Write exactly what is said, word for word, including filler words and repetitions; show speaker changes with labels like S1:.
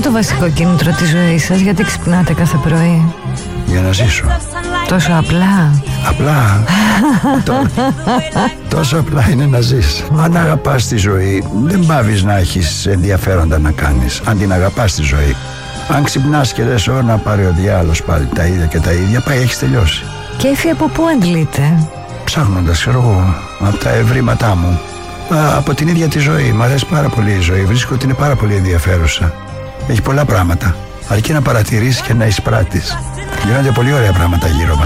S1: το βασικό κίνητρο της ζωής σας? Γιατί ξυπνάτε κάθε πρωί?
S2: Για να ζήσω.
S1: Τόσο απλά?
S2: Απλά. το, τόσο απλά είναι να ζεις. Αν αγαπάς τη ζωή, δεν πάβεις να έχεις ενδιαφέροντα να κάνεις. Αν την αγαπάς τη ζωή. Αν ξυπνάς και λες «Ω, να πάρει ο διάλος πάλι τα ίδια και τα ίδια», πάει, έχεις τελειώσει.
S1: Κέφι από πού αντλείτε?
S2: Ψάχνοντας, ξέρω εγώ, από τα ευρήματά μου. Α, από την ίδια τη ζωή. Μ' αρέσει πάρα πολύ η ζωή. Βρίσκω ότι είναι πάρα πολύ ενδιαφέρουσα. Έχει πολλά πράγματα. Αρκεί να παρατηρείς και να εισπράττεις. Γίνονται πολύ ωραία πράγματα γύρω μας.